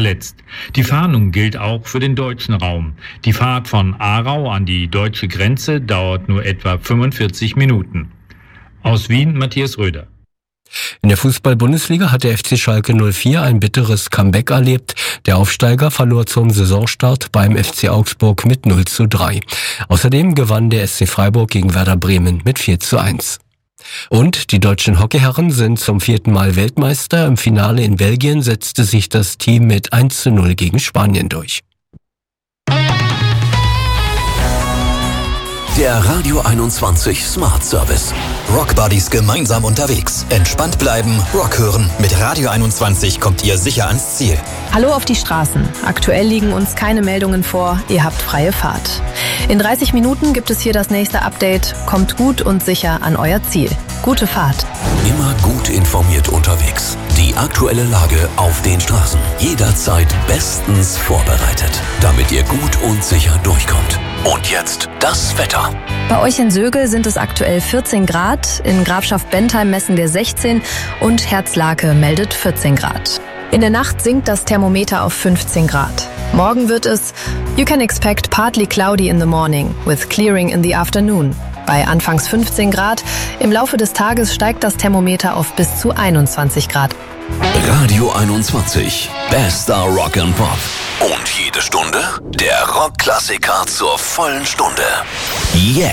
verletzt. Die Fahndung gilt auch für den deutschen Raum. Die Fahrt von Aarau an die deutsche Grenze dauert nur etwa 45 Minuten. Aus Wien, Matthias Röder. In der Fußball-Bundesliga hat der FC Schalke 04 ein bitteres Comeback erlebt. Der Aufsteiger verlor zum Saisonstart beim FC Augsburg mit 0:3. Außerdem gewann der SC Freiburg gegen Werder Bremen mit 4:1. Und die deutschen Hockeyherren sind zum 4. Mal Weltmeister. Im Finale in Belgien setzte sich das Team mit 1:0 gegen Spanien durch. Der Radio 21 Smart Service. Rock Buddies gemeinsam unterwegs. Entspannt bleiben, Rock hören. Mit Radio 21 kommt ihr sicher ans Ziel. Hallo auf die Straßen. Aktuell liegen uns keine Meldungen vor. Ihr habt freie Fahrt. In 30 Minuten gibt es hier das nächste Update. Kommt gut und sicher an euer Ziel. Gute Fahrt. Immer gut informiert unterwegs. Die aktuelle Lage auf den Straßen. Jederzeit bestens vorbereitet, damit ihr gut und sicher durchkommt. Und jetzt das Wetter. Bei euch in Sögel sind es aktuell 14 Grad, in Grafschaft Bentheim messen wir 16 und Herzlake meldet 14 Grad. In der Nacht sinkt das Thermometer auf 15 Grad. Morgen wird es You can expect partly cloudy in the morning with clearing in the afternoon. Bei anfangs 15 Grad, im Laufe des Tages steigt das Thermometer auf bis zu 21 Grad. Radio 21, bester Rock and Pop. Und jede Stunde der Rockklassiker zur vollen Stunde. Jetzt.